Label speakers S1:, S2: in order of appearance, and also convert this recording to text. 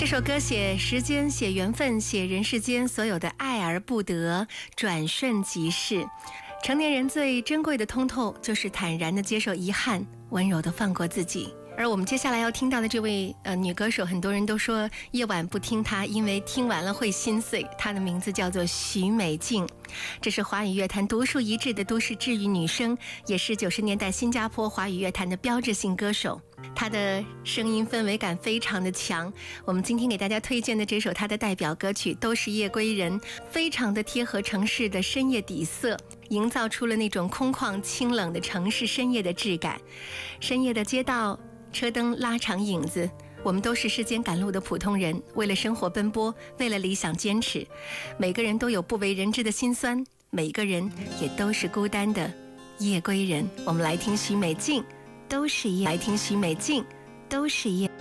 S1: 这首歌写时间，写缘分，写人世间所有的爱而不得，转瞬即逝。成年人最珍贵的通透，就是坦然地接受遗憾，温柔地放过自己。而我们接下来要听到的这位女歌手，很多人都说夜晚不听她，因为听完了会心碎。她的名字叫做许美静，这是华语乐坛独树一帜的都市治愈女声，也是90年代新加坡华语乐坛的标志性歌手。她的声音氛围感非常的强，我们今天给大家推荐的这首她的代表歌曲都是夜归人，非常的贴合城市的深夜底色，营造出了那种空旷清冷的城市深夜的质感。深夜的街道，车灯拉长影子，我们都是世间赶路的普通人，为了生活奔波，为了理想坚持。每个人都有不为人知的辛酸，每个人也都是孤单的夜归人。我们来听许美静，都是夜。来听许美静，都是夜。